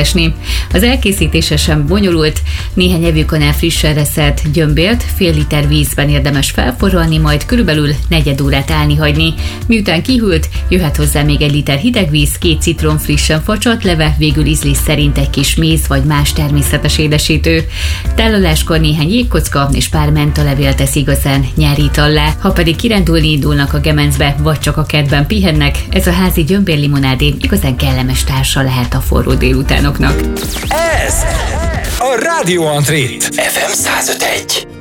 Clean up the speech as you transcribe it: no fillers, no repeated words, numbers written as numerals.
keresni. Az elkészítése sem bonyolult, néhány evőkanál frissen reszelt gyömbélt fél liter vízben érdemes felforralni, majd körülbelül negyed órát állni hagyni. Miután kihűlt, jöhet hozzá még 1 liter hideg víz, 2 citrom frissen facsart leve, végül ízlés szerint egy kis méz vagy más természetes édesítő. Tálaláskor néhány jégkocka és pár mentalevél tesz igazán nyári itallá. Ha pedig kirándulni indulnak a Gemencbe, vagy csak a kertben pihennek, ez a házi gyömbérlimonádé igazán kellemes társa lehet a forró délutánoknak. Ez a Rádió Antrét FM 105.1.